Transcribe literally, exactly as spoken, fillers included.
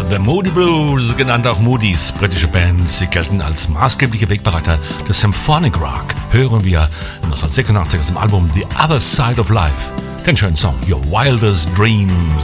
The Moody Blues, genannt auch Moody's, britische Band. Sie gelten als maßgeblicher Wegbereiter des Symphonic Rock. Hören wir neunzehnhundertsechsundachtzig aus dem Album The Other Side of Life den schönen Song Your Wildest Dreams.